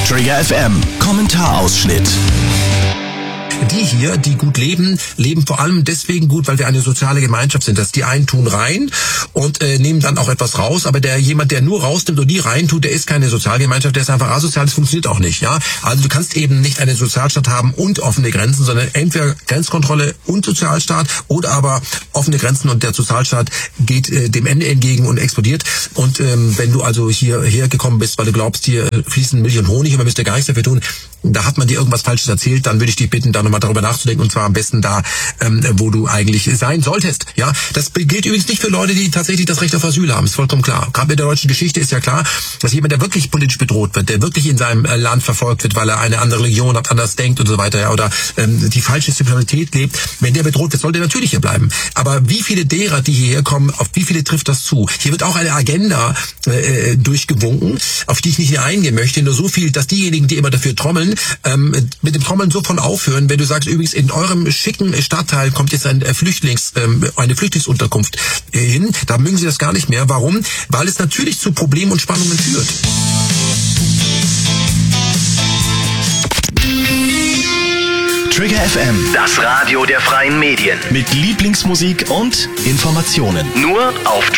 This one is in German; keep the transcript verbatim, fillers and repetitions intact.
Trigger F M, Kommentarausschnitt. Die hier, die gut leben, leben vor allem deswegen gut, weil wir eine soziale Gemeinschaft sind. Dass die einen tun rein und äh, nehmen dann auch etwas raus, aber der jemand, der nur rausnimmt und nie rein tut, der ist keine Sozialgemeinschaft, der ist einfach asozial, das funktioniert auch nicht. Ja, also du kannst eben nicht eine Sozialstaat haben und offene Grenzen, sondern entweder Grenzkontrolle und Sozialstaat oder aber offene Grenzen und der Sozialstaat geht äh, dem Ende entgegen und explodiert. Und ähm, wenn du also hierher gekommen bist, weil du glaubst, hier fließen Milch und Honig und man müsste gar nichts dafür tun, da hat man dir irgendwas Falsches erzählt, dann würde ich dich bitten, da nochmal darüber nachzudenken, und zwar am besten da, ähm, wo du eigentlich sein solltest. Ja, das gilt übrigens nicht für Leute, die tatsächlich das Recht auf Asyl haben, ist vollkommen klar. Gerade mit der deutschen Geschichte ist ja klar, dass jemand, der wirklich politisch bedroht wird, der wirklich in seinem äh, Land verfolgt wird, weil er eine andere Religion hat, anders denkt und so weiter, ja, oder ähm, die falsche Spiritualität lebt, wenn der bedroht wird, soll der natürlich hier bleiben. Aber wie viele derer, die hierher kommen, auf wie viele trifft das zu? Hier wird auch eine Agenda äh, durchgewunken, auf die ich nicht eingehen möchte, nur so viel, dass diejenigen, die immer dafür trommeln, ähm, mit dem Trommeln sofort aufhören, wenn du sagst, übrigens in eurem schicken Stadtteil kommt jetzt ein Flüchtlings, ähm, eine Flüchtlingsunterkunft äh, hin, da mögen sie das gar nicht mehr. Warum? Weil es natürlich zu Problemen und Spannungen führt. Trigger F M, Das Radio der freien Medien. mit Lieblingsmusik und Informationen. Nur auf